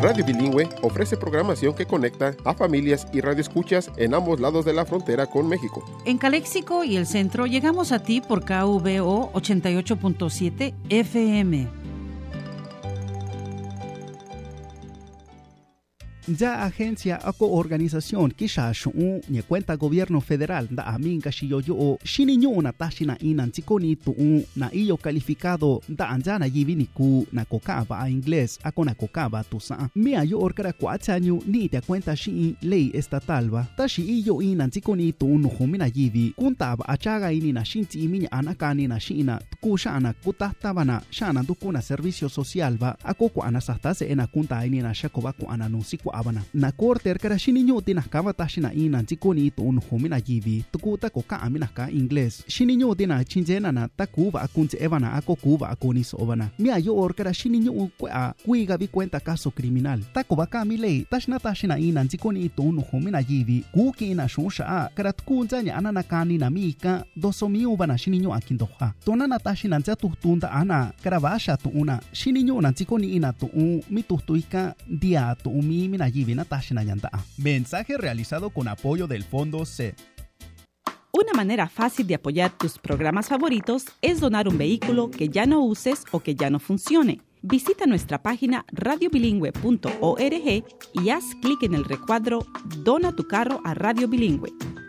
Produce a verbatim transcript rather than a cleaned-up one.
Radio Bilingüe ofrece programación que conecta a familias y radioescuchas en ambos lados de la frontera con México. En Caléxico y el centro llegamos a ti por K V O ochenta y ocho punto siete F M. Ya agencia ako organización kisha shu'u ni cuenta gobierno federal da amin kashiyo yo shininyo na tashina inan tikoni tu'u na iyo calificado da anjana yivini ku na kokaba a inglés ako na kokaba tusa mia yo orkara kuachanyu ni te cuenta shi ley estatal ba tashi iyo inan tikoni tu'u no humina yivi kuntaba achaga ini na shinti iminya anakani na shina kushana kutahtabana shana dukuna servicio social ba ako ku anasastase ena kunta ini na shakoba ku ananusi abana na korter kara shininyo tinakaba tashina ina tikoni to un humina yivi tukuta ko ka amina ka inglés shininyo tina chinjena na takuba akunche evana ako kuba akoni sobana mia yo or kara shininyo kwa kuiga vi cuenta caso criminal takuba ka milei tashna tashina ina tikoni to un humina yivi kuki na shusha kara tukunjanya anana kani na mika dosomiu bana shininyo akindoha tonana tashina jatu tunda ana kara basha to una shininyo na tikoni ina to un mitustuika dia to umi Mensaje realizado con apoyo del Fondo C. Una manera fácil de apoyar tus programas favoritos es donar un vehículo que ya no uses o que ya no funcione. Visita nuestra página radio bilingüe punto org y haz clic en el recuadro Dona tu carro a Radio Bilingüe.